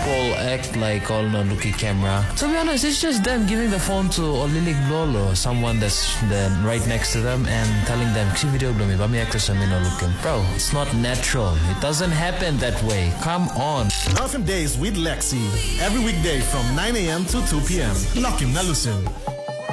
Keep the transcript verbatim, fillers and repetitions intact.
people act like all no looky camera. To be honest, it's just them giving the phone to Olilik Lolo, someone that's then right next to them, and telling them, "See video me, but me actress I'm not looking." Bro, it's not natural. It doesn't happen that way. Come on. L F M Days with Lexi every weekday from nine a.m. to two p.m. Lock him, Nalusin.